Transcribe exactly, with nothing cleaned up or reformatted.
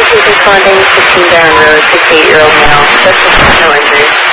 He's responding, sixteen Barron Road, sixty-eight-year-old male, just no injuries.